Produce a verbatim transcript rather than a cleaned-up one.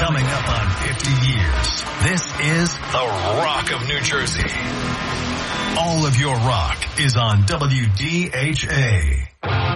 Coming up on fifty years, this is the Rock of New Jersey. All of your rock is on W D H A.